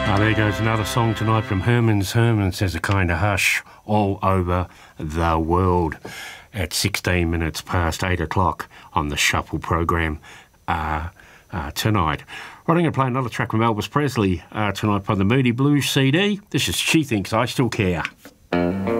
There goes another song tonight from Herman's. Herman's There's a Kind of Hush all over the world at 16 minutes past 8 o'clock on the Shuffle program tonight. Right, I'm going to play another track from Elvis Presley tonight from the Moody Blues CD. This is She Thinks I Still Care.